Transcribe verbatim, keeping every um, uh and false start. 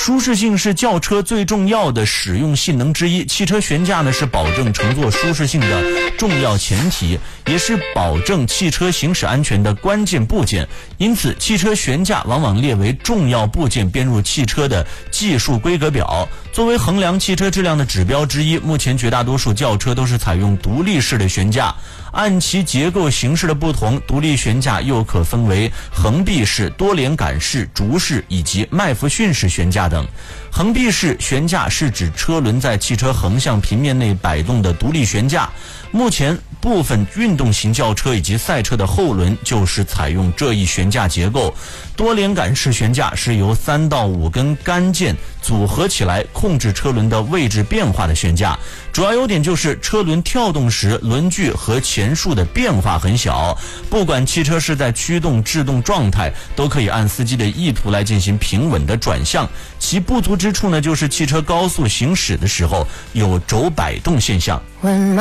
舒适性是轿车最重要的使用性能之一，汽车悬架呢是保证乘坐舒适性的重要前提，也是保证汽车行驶安全的关键部件。因此，汽车悬架往往列为重要部件编入汽车的技术规格表。作为衡量汽车质量的指标之一，目前绝大多数轿车都是采用独立式的悬架。按其结构形式的不同，独立悬架又可分为横臂式、多连杆式、竹式以及麦弗逊式悬架等。横臂式悬架是指车轮在汽车横向平面内摆动的独立悬架。目前部分运动型轿车以及赛车的后轮就是采用这一悬架结构。多连杆式悬架是由三到五根杆件组合起来控制车轮的位置变化的悬架，主要优点就是车轮跳动时轮距和前束的变化很小，不管汽车是在驱动制动状态，都可以按司机的意图来进行平稳的转向。其不足之处呢，就是汽车高速行驶的时候有轴摆动现象。